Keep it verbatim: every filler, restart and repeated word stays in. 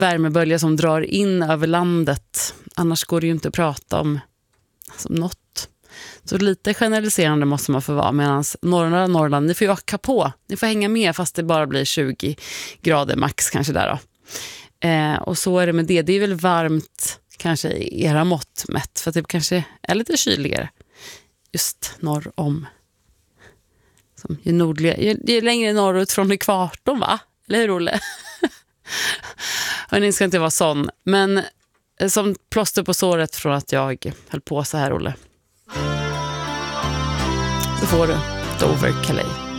värmebölja som drar in över landet. Annars går det ju inte att prata om alltså, något. Så lite generaliserande måste man få vara, medan norra Norrland, ni får ju öka på. Ni får hänga med fast det bara blir tjugo grader max kanske där då. Eh, och så är det med det. Det är väl varmt kanske i era mått mätt, för att det kanske är lite kyligare just norr om. Som ju nordligare, ju, ju längre norrut från ekvatorn, va? Eller hur, Olle? Och ni ska inte vara sån. Men som plåster på såret från att jag höll på så här, Olle, så får du Dover Calais.